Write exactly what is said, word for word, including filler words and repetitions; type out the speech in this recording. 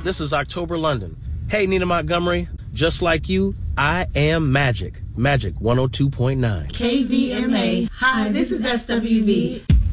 This is October London. Hey, Nina Montgomery. Just like you, I am Magic. Magic one oh two point nine. K V M A. Hi, this is S W V.